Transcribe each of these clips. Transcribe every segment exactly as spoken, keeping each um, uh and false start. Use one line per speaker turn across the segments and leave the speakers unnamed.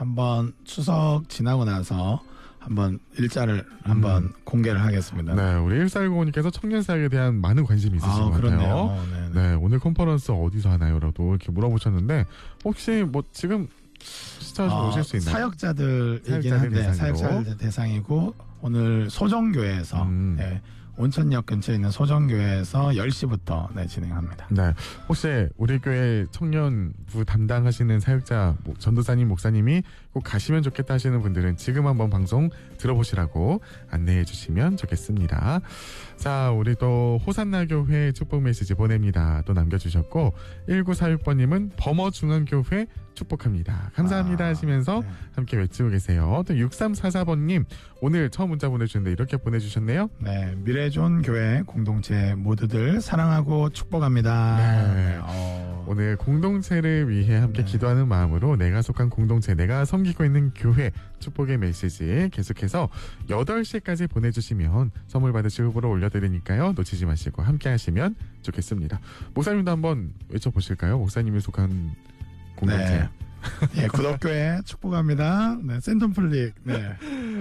한번 추석 지나고 나서 한번 일자를 한번
음.
공개를 하겠습니다.
네, 우리 일사일공님께서 청년사역에 대한 많은 관심이 있으신
아,
것 같아요.
그렇네요.
네, 오늘 컨퍼런스 어디서 하나요?라도 이렇게 물어보셨는데 혹시 뭐 지금 시청하시고
어,
오실 수 있나요?
사역자들이긴
사역자들
한데
대상으로.
사역자들 대상이고 오늘 소정교회에서
음.
네, 온천역 근처에 있는 소정교회에서 열 시부터 네, 진행합니다.
네, 혹시 우리 교회 청년부 담당하시는 사역자 뭐, 전도사님, 목사님이 꼭 가시면 좋겠다 하시는 분들은 지금 한번 방송 들어보시라고 안내해 주시면 좋겠습니다. 자, 우리 또 호산나 교회 축복 메시지 보냅니다. 또 남겨주셨고 일구사육 번님은 범어중앙교회 축복합니다. 감사합니다
아,
하시면서
네.
함께 외치고 계세요. 또 육삼사사 번님 오늘 처음 문자 보내주셨는데 이렇게 보내주셨네요.
네, 미래존 교회 공동체 모두들 사랑하고 축복합니다.
네.
어,
오늘 공동체를 위해 함께
네.
기도하는 마음으로 내가 속한 공동체, 내가 섬기고 있는 교회 축복의 메시지 계속해서 여덟 시까지 보내주시면 선물 받으실 후보로 올려드리니까요. 놓치지 마시고 함께 하시면 좋겠습니다. 목사님도 한번 외쳐보실까요? 목사님이 속한 공동체.
네. 예, 구독교회 축복합니다. 네, 센텀플릭 네,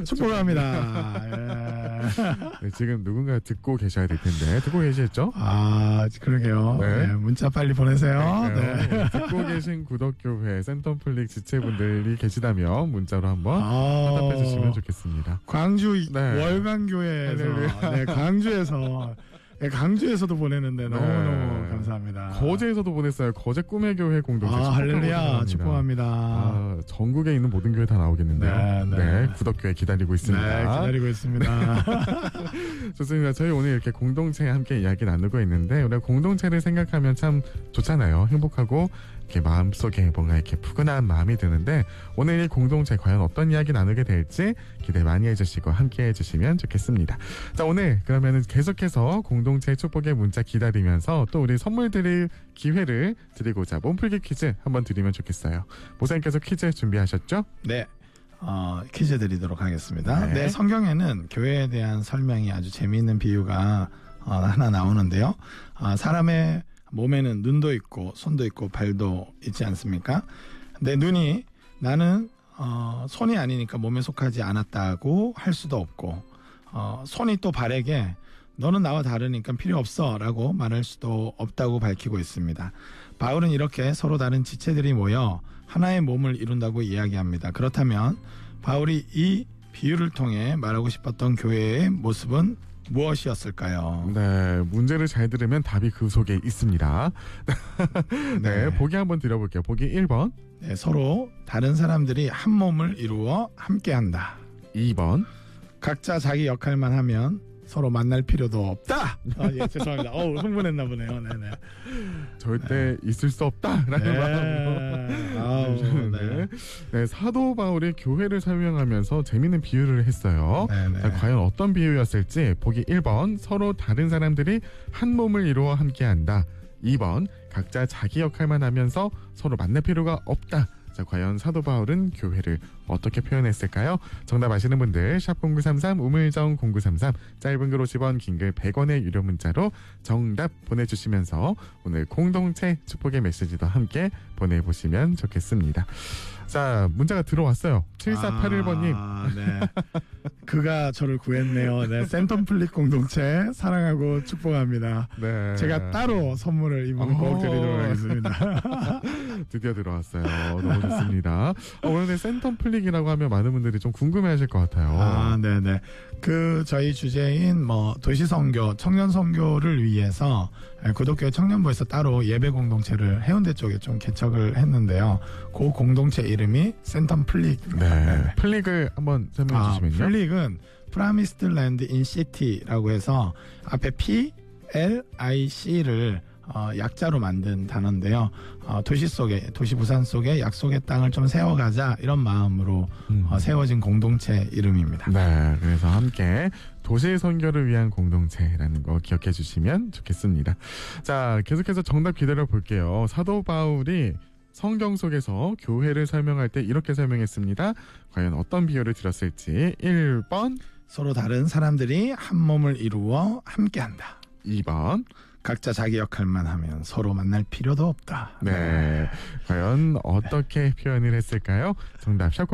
축복합니다. 예.
네, 지금 누군가 듣고 계셔야 될 텐데 듣고 계시겠죠?
아, 그러게요.
네.
네, 문자 빨리 보내세요. 네.
네. 듣고 계신 구독교회 센텀플릭 지체분들이 계시다면 문자로 한번
아,
화답해 주시면 좋겠습니다.
광주
네.
월광교회에서
할렐루야.
네, 강주에서 네, 강주에서 보내는데 너무
네.
너무 감사합니다.
거제에서도 보냈어요. 거제 꿈의 교회 공동체
아,
축복하고
할렐루야
사랑합니다.
축복합니다.
아, 전국에 있는 모든 교회 다 나오겠는데요.
네, 네.
구독교회 기다리고 있습니다.
네, 기다리고 있습니다.
좋습니다. 저희 오늘 이렇게 공동체 함께 이야기 나누고 있는데 우리가 공동체를 생각하면 참 좋잖아요. 행복하고 이렇게 마음속에 뭔가 이렇게 푸근한 마음이 드는데 오늘 이 공동체 과연 어떤 이야기 나누게 될지 기대 많이 해주시고 함께 해주시면 좋겠습니다. 자, 오늘 그러면은 계속해서 공동체 축복의 문자 기다리면서 또 우리 선물 드릴 기회를 드리고자 몸풀기 퀴즈 한번 드리면 좋겠어요. 목사님께서 퀴즈 준비하셨죠?
네. 어, 퀴즈 드리도록 하겠습니다.
네.
네, 성경에는 교회에 대한 설명이 아주 재미있는 비유가 어, 하나 나오는데요. 어, 사람의 몸에는 눈도 있고 손도 있고 발도 있지 않습니까? 내 눈이 나는 어, 손이 아니니까 몸에 속하지 않았다고 할 수도 없고 어, 손이 또 발에게 너는 나와 다르니까 필요 없어 라고 말할 수도 없다고 밝히고 있습니다. 바울은 이렇게 서로 다른 지체들이 모여 하나의 몸을 이룬다고 이야기합니다. 그렇다면 바울이 이 비유를 통해 말하고 싶었던 교회의 모습은 무엇이었을까요?
네, 문제를 잘 들으면 답이 그 속에 있습니다. 네,
네.
보기 한번 드려볼게요. 보기 일 번,
네, 서로 다른 사람들이 한 몸을 이루어 함께한다.
이 번,
각자 자기 역할만 하면 서로 만날 필요도 없다. 아, 예, 죄송합니다. 어우, 흥분했나 보네요. 네네.
절대 있을 수 없다라는
네.
마음으로
아우,
해주셨는데
네.
네, 사도 바울이 교회를 설명하면서 재미있는 비유를 했어요.
네네.
자, 과연 어떤 비유였을지 보기 일 번, 서로 다른 사람들이 한 몸을 이루어 함께한다. 이 번, 각자 자기 역할만 하면서 서로 만날 필요가 없다. 자, 과연 사도 바울은 교회를 어떻게 표현했을까요? 정답 아시는 분들 샵 공구삼삼 우물정 공구삼삼 짧은 글 오십 원 긴 글 백 원의 유료 문자로 정답 보내주시면서 오늘 공동체 축복의 메시지도 함께 보내보시면 좋겠습니다. 자, 문자가 들어왔어요. 칠사팔일 번님.
아, 네. 그가 저를 구했네요. 네, 센텀플릭 공동체 사랑하고 축복합니다.
네.
제가 따로 선물을 이분 꼭
오.
드리도록 하겠습니다.
드디어 들어왔어요. 너무 좋습니다. 어, 오늘 센텀플릭이라고 하면 많은 분들이 좀 궁금해하실 것 같아요.
아, 네네. 그 저희 주제인 뭐 도시 선교, 청년 선교를 위해서 구독교회 청년부에서 따로 예배 공동체를 해운대 쪽에 좀 개척을 했는데요. 그 공동체 이름이 센텀플릭입니다.
네. 플릭을 한번 설명해
아,
주시면요.
플릭은 Promised Land in City라고 해서 앞에 P, L, I, C를 어, 약자로 만든 단어인데요. 어, 도시 속에 도시 부산 속에 약속의 땅을 좀 세워가자 이런 마음으로
음.
어, 세워진 공동체 이름입니다.
네, 그래서 함께 도시 선교를 위한 공동체라는 거 기억해 주시면 좋겠습니다. 자, 계속해서 정답 기다려 볼게요. 사도 바울이 성경 속에서 교회를 설명할 때 이렇게 설명했습니다. 과연 어떤 비유를 들었을지 일 번,
서로 다른 사람들이 한 몸을 이루어 함께한다.
이 번,
각자 자기 역할만 하면 서로 만날 필요도 없다.
네, 과연 어떻게 표현을 했을까요? 정답 샵